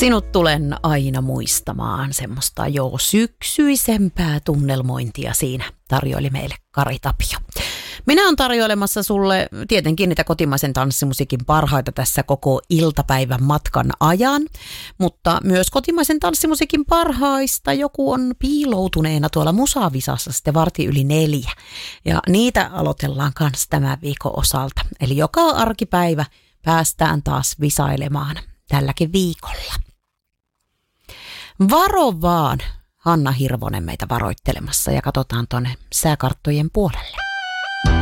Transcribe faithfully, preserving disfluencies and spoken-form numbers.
Sinut tulen aina muistamaan, semmoista jo syksyisempää tunnelmointia siinä tarjoili meille Kari Tapio. Minä olen tarjoilemassa sulle tietenkin niitä kotimaisen tanssimusiikin parhaita tässä koko iltapäivän matkan ajan, mutta myös kotimaisen tanssimusiikin parhaista joku on piiloutuneena tuolla Musavisassa sitten varti yli neljä. Ja niitä aloitellaan kanssa tämän viikon osalta. Eli joka arkipäivä päästään taas visailemaan tälläkin viikolla. Varo vaan, Hanna Hirvonen meitä varoittelemassa ja katsotaan tuonne sääkarttojen puolelle.